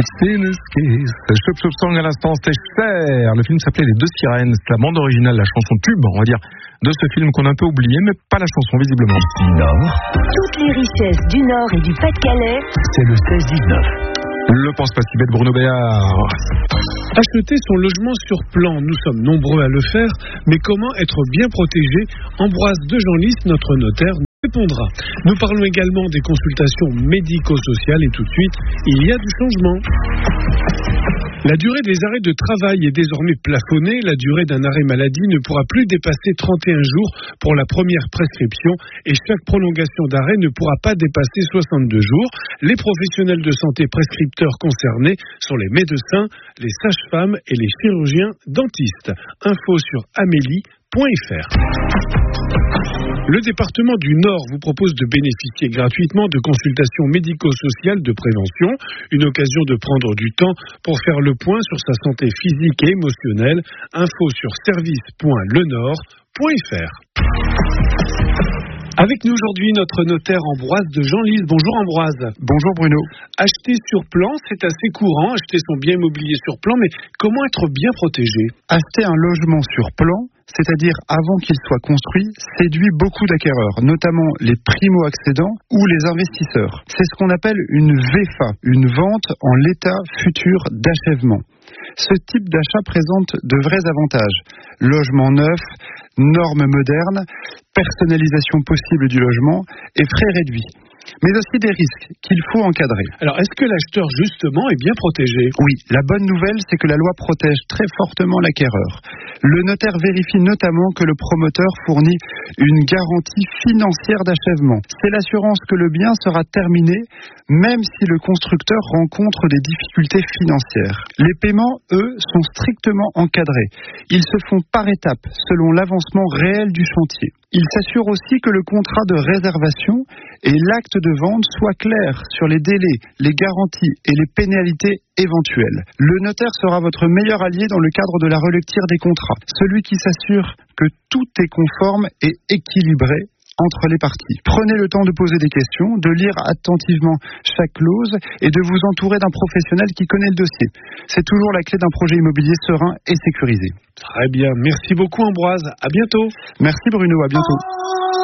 seen his kiss. Chop Chop Song à l'instant, c'était cher. Le film s'appelait Les Deux Sirènes. C'est la bande originale, la chanson tube, on va dire, de ce film qu'on a un peu oublié, mais pas la chanson visiblement. Nord. Toutes les richesses du Nord et du Pas-de-Calais. C'est le 16-19. Le pense pas si bête, Bruno Béard. Acheter son logement sur plan, nous sommes nombreux à le faire, mais comment être bien protégé? Ambroise de Genlis, notre notaire, nous répondra. Nous parlons également des consultations médico-sociales et tout de suite, il y a du changement. La durée des arrêts de travail est désormais plafonnée. La durée d'un arrêt maladie ne pourra plus dépasser 31 jours pour la première prescription et chaque prolongation d'arrêt ne pourra pas dépasser 62 jours. Les professionnels de santé prescripteurs concernés sont les médecins, les sages-femmes et les chirurgiens dentistes. Info sur amélie.fr. Le département du Nord vous propose de bénéficier gratuitement de consultations médico-sociales de prévention, une occasion de prendre du temps pour faire le point sur sa santé physique et émotionnelle. Info sur service.lenord.fr. Avec nous aujourd'hui notre notaire Ambroise de Genlis. Bonjour Ambroise. Bonjour Bruno. Acheter sur plan, c'est assez courant, acheter son bien immobilier sur plan, mais comment être bien protégé? Acheter un logement sur plan, c'est-à-dire avant qu'il soit construit, séduit beaucoup d'acquéreurs, notamment les primo-accédants ou les investisseurs. C'est ce qu'on appelle une VFA, une vente en l'état futur d'achèvement. Ce type d'achat présente de vrais avantages. Logement neuf, normes modernes, personnalisation possible du logement et frais réduits. Mais aussi des risques qu'il faut encadrer. Alors, est-ce que l'acheteur, justement, est bien protégé? Oui, la bonne nouvelle, c'est que la loi protège très fortement l'acquéreur. Le notaire vérifie notamment que le promoteur fournit une garantie financière d'achèvement. C'est l'assurance que le bien sera terminé, même si le constructeur rencontre des difficultés financières. Les paiements, eux, sont strictement encadrés. Ils se font par étapes, selon l'avancement réel du chantier. Il s'assure aussi que le contrat de réservation et l'acte de vente soient clairs sur les délais, les garanties et les pénalités éventuelles. Le notaire sera votre meilleur allié dans le cadre de la relecture des contrats, celui qui s'assure que tout est conforme et équilibré entre les parties. Prenez le temps de poser des questions, de lire attentivement chaque clause et de vous entourer d'un professionnel qui connaît le dossier. C'est toujours la clé d'un projet immobilier serein et sécurisé. Très bien, merci beaucoup Ambroise, à bientôt. Merci Bruno, à bientôt.